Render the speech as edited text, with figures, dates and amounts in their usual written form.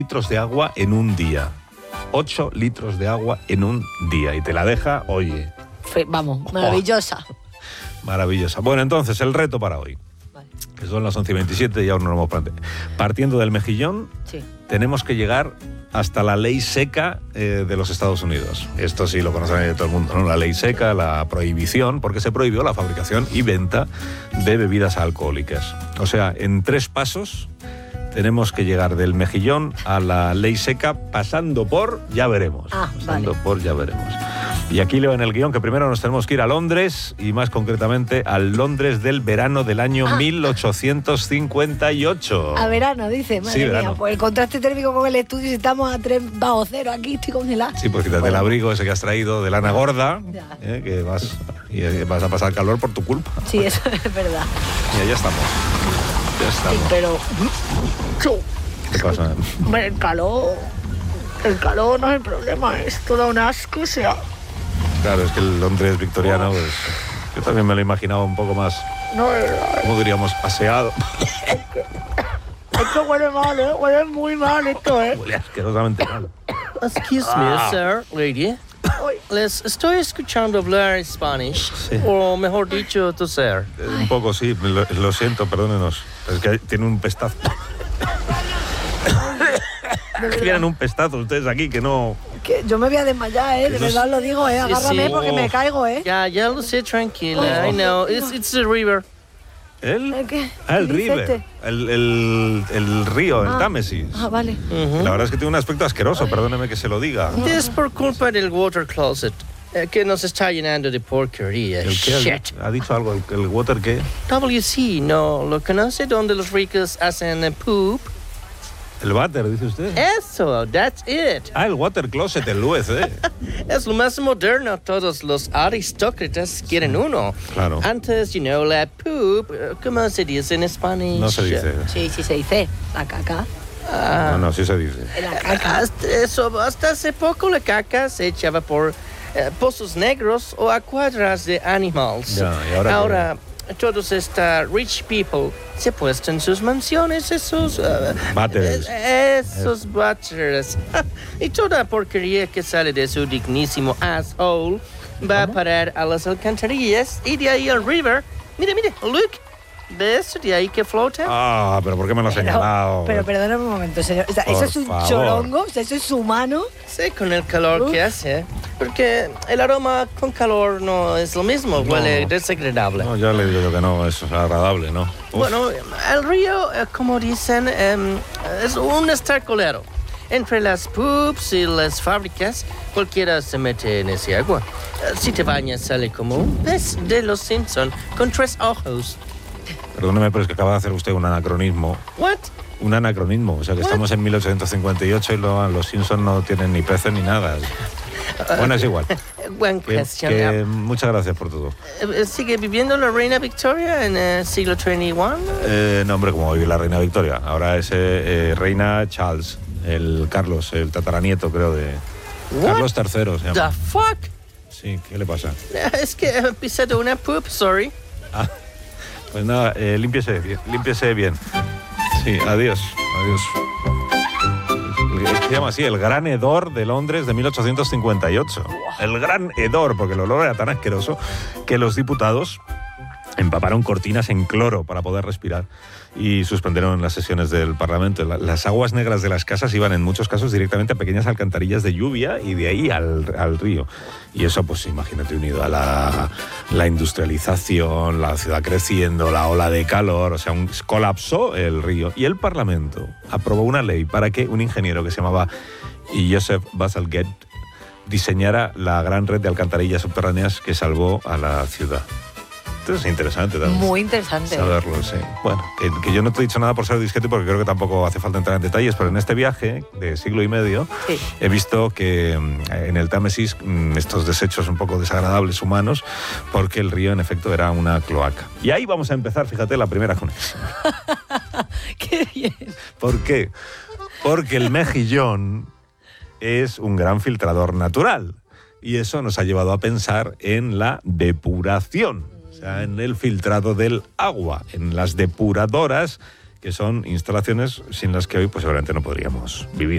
litros de agua en un día. 8 litros de agua en un día. Y te la deja, oye. Vamos, maravillosa. Maravillosa. Bueno, entonces, el reto para hoy. Vale. Que son las 11:27 y aún no lo hemos planteado. Partiendo del Mejillón, Sí. tenemos que llegar hasta la ley seca de los Estados Unidos. Esto sí lo conoce todo el mundo, ¿no? La ley seca, la prohibición, porque se prohibió la fabricación y venta de bebidas alcohólicas. O sea, en 3 pasos tenemos que llegar del Mejillón a la ley seca pasando por ya veremos. Pasando por ya veremos. Y aquí leo en el guión que primero nos tenemos que ir a Londres y más concretamente al Londres del verano del año 1858. A verano, dice. Madre mía, verano. pues el contraste térmico con el estudio, si estamos a 3 bajo cero, aquí estoy congelada. Sí, pues quítate el abrigo ese que has traído de lana gorda, que vas a pasar calor por tu culpa. Sí, eso es verdad. Y ya estamos. Ya estamos. Sí, pero... ¿Qué pasa? Hombre, el calor no es el problema, es todo un asco, o sea... Claro, es que el Londres victoriano, pues, yo también me lo imaginaba un poco más, No, ¿cómo diríamos? Aseado. esto huele mal, huele muy mal esto, Huele asquerosamente mal. Excuse me, sir, lady. Les estoy escuchando hablar Spanish, Sí. o mejor dicho, toser. Un poco sí, lo siento, perdónenos. Es que tiene un pestazo. Tienen un pestazo ustedes aquí que no... Que yo me voy a desmayar, de verdad lo digo, agárrame sí. porque me caigo, Ya lo sé, tranquila. I know. It's the river. ¿El? ¿Qué? El ¿Qué dice River. este? El río, el Támesis. Vale. La verdad es que tiene un aspecto asqueroso, perdóneme que se lo diga. Es por culpa del water closet que nos está llenando de porquería. ¿El qué? Shit. ¿Ha dicho algo? ¿El water qué? WC, ¿no lo conoce? Donde los ricos hacen poop. ¿El váter, dice usted? Eso, that's it. El water closet, el UC. Es lo más moderno. Todos los aristócratas quieren uno. Claro. Antes, la poop, ¿cómo se dice en español? No se dice. Sí, se dice. La caca. No, sí se dice. La caca. Hasta hace poco la caca se echaba por pozos negros o a cuadras de animales. Ya, ¿y ahora todos estos rich people se puesto en sus mansiones esos váteres. Esos váteres. Y toda porquería que sale de su dignísimo asshole va a parar a las alcantarillas y de ahí al river. Mire, look. ¿Ves? De ahí que flota. Pero ¿por qué me lo ha señalado? Pero perdóname un momento, señor. O sea, Por eso es un favor. chorongo, o sea, eso es humano. Sí, con el calor que hace. Porque el aroma con calor no es lo mismo, huele desagradable. No, ya le digo yo que no, es agradable, ¿no? Bueno, el río, como dicen, es un estercolero. Entre las poops y las fábricas, cualquiera se mete en ese agua. Si te bañas, sale como un pez de los Simpson con 3 ojos. Perdóneme, pero es que acaba de hacer usted un anacronismo. What? Un anacronismo, o sea que estamos en 1858 y los Simpsons no tienen ni peces ni nada. Bueno, es igual. Buen question. Muchas gracias por todo. ¿Sigue viviendo la reina Victoria en el siglo XXI? No, hombre, como vive la reina Victoria. Ahora es reina Charles, el Carlos, el tataranieto, creo, de... What? Carlos III se llama. The fuck? Sí, ¿qué le pasa? Es que he pisado una poop, sorry. Pues nada, límpiese bien. Sí, adiós. Se llama así, el Gran Hedor de Londres de 1858. El Gran Hedor, porque el olor era tan asqueroso que los diputados empaparon cortinas en cloro para poder respirar y suspendieron las sesiones del Parlamento. Las aguas negras de las casas iban en muchos casos directamente a pequeñas alcantarillas de lluvia y de ahí al río. Y eso, pues imagínate, unido a la industrialización, la ciudad creciendo, la ola de calor, o sea, colapsó el río. Y el Parlamento aprobó una ley para que un ingeniero que se llamaba Joseph Bazalgette diseñara la gran red de alcantarillas subterráneas que salvó a la ciudad. Esto es interesante también. Muy interesante. Saberlo, sí. Bueno, que yo no te he dicho nada por ser discreto porque creo que tampoco hace falta entrar en detalles, pero en este viaje de siglo y medio he visto que en el Támesis estos desechos un poco desagradables humanos, porque el río en efecto era una cloaca. Y ahí vamos a empezar, fíjate, la primera conexión. ¡Qué bien! ¿Por qué? Porque el Mejillón es un gran filtrador natural y eso nos ha llevado a pensar en la depuración. O sea, en el filtrado del agua, en las depuradoras, que son instalaciones sin las que hoy pues seguramente no podríamos vivir.